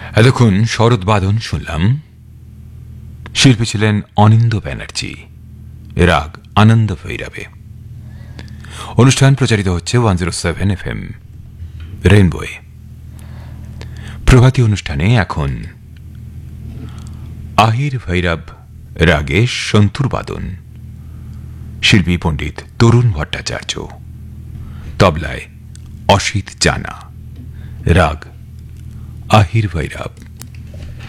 এতক্ষণ শরৎবাদন শুনলাম। শিল্পী ছিলেন অনিন্দ্য ব্যানার্জি। রাগ আনন্দ ভৈরবে। অনুষ্ঠান প্রচারিত হচ্ছে 107 FM রেইনবোয়ে। প্রভাতী অনুষ্ঠানে এখন আহির ভৈরব রাগে সন্তুর বাদন। শিল্পী পণ্ডিত তরুণ ভট্টাচার্য। তবলায় অসিত জানা। রাগ আহির ভৈরব।